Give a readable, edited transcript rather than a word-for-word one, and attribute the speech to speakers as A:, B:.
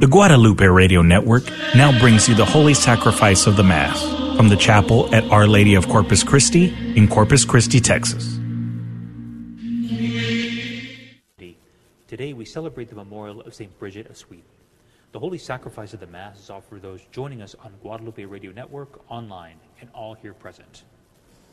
A: The Guadalupe Radio Network now brings you the Holy Sacrifice of the Mass from the chapel at Our Lady of Corpus Christi in Corpus Christi, Texas.
B: Today we celebrate the memorial of St. Bridget of Sweden. The Holy Sacrifice of the Mass is offered for those joining us on Guadalupe Radio Network, online, and all here present.